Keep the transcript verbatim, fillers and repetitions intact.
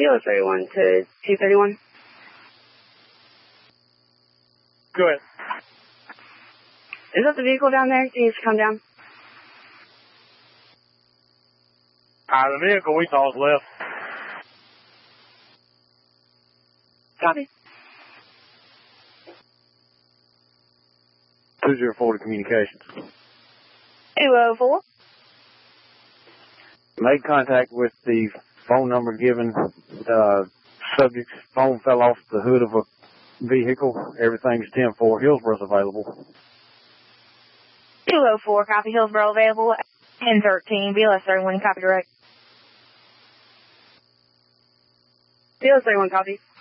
Kilo thirty-one to two thirty-one. Go ahead. Is that the vehicle down there? He needs to come down. Uh, the vehicle we saw is left. Copy. two zero four to communications. two oh four. Made contact with the phone number given. Uh, subject's phone fell off the hood of a vehicle. Everything's ten four. Hillsboro's available. two oh four, copy. Hillsboro available. ten thirteen, B L S thirty-one, copy direct. B L S thirty-one, copy.